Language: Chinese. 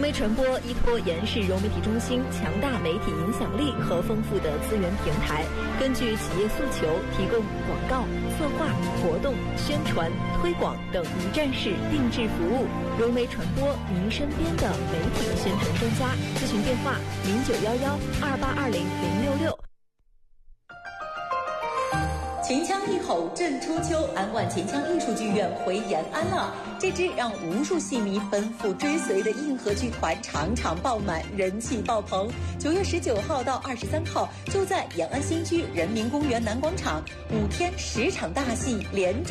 媒传播依托延世融媒体中心强大媒体影响力和丰富的资源平台，根据企业诉求提供广告、策划、活动、宣传、推广等一站式定制服务。融媒传播，您身边的媒体宣传专家。咨询电话：091128200666。秦腔一吼震初秋，安万秦腔艺术剧院回延安了。这支让无数戏迷奔赴追随的硬核剧团场场爆满，人气爆棚。9月19号到23号，就在延安新区人民公园南广场，5天10场大戏连